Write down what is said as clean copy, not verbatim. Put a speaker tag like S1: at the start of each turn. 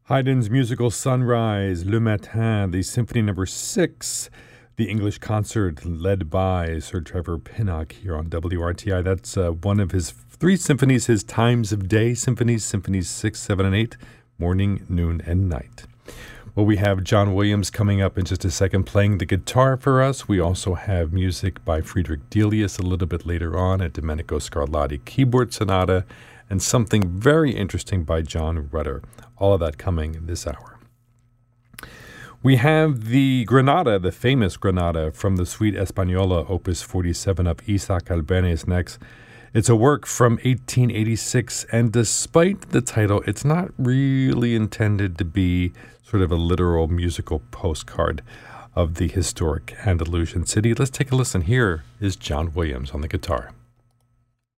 S1: Haydn's musical Sunrise, Le Matin, the Symphony Number 6, the English concert led by Sir Trevor Pinnock here on WRTI. That's one of his three symphonies, his Times of Day symphonies, Symphonies 6, 7, and 8, morning, noon, and night. Well, we have John Williams coming up in just a second playing the guitar for us. We also have music by Friedrich Delius a little bit later on, a Domenico Scarlatti keyboard sonata, and something very interesting by John Rutter. All of that coming this hour. We have the Granada, the famous Granada from the Suite Española, Opus 47 of Isaac Albéniz next. It's a work from 1886, and despite the title, it's not really intended to be sort of a literal musical postcard of the historic Andalusian city. Let's take a listen. Here is John Williams on the guitar.